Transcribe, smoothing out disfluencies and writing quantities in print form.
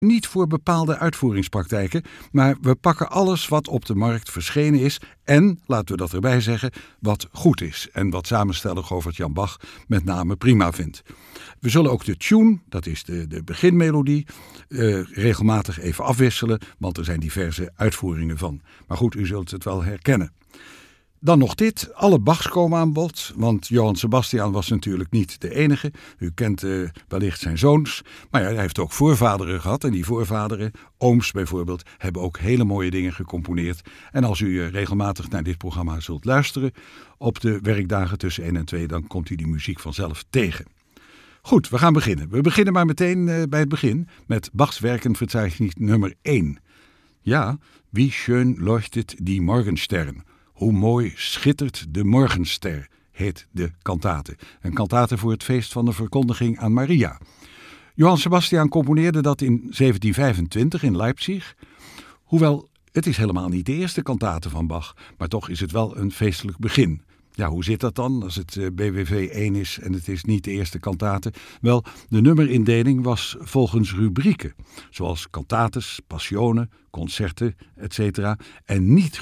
niet voor bepaalde uitvoeringspraktijken, maar we pakken alles wat op de markt verschenen is en, laten we dat erbij zeggen, wat goed is en wat samensteller Govert-Jan Bach met name prima vindt. We zullen ook de tune, dat is de beginmelodie, regelmatig even afwisselen, want er zijn diverse uitvoeringen van. Maar goed, u zult het wel herkennen. Dan nog dit, alle Bachs komen aan bod, want Johann Sebastian was natuurlijk niet de enige. U kent wellicht zijn zoons, maar ja, hij heeft ook voorvaderen gehad. En die voorvaderen, ooms bijvoorbeeld, hebben ook hele mooie dingen gecomponeerd. En als u regelmatig naar dit programma zult luisteren op de werkdagen tussen 1 en 2, dan komt u die muziek vanzelf tegen. Goed, we gaan beginnen. We beginnen maar meteen bij het begin met Bachs werkenverzeichnis nummer 1. Ja, wie schön leuchtet die Morgenstern. Hoe mooi schittert de morgenster, heet de kantate. Een kantate voor het feest van de verkondiging aan Maria. Johann Sebastian componeerde dat in 1725 in Leipzig. Hoewel, het is helemaal niet de eerste kantate van Bach, maar toch is het wel een feestelijk begin. Ja, hoe zit dat dan als het BWV 1 is en het is niet de eerste kantate? Wel, de nummerindeling was volgens rubrieken, zoals kantates, passionen, concerten, etc. en niet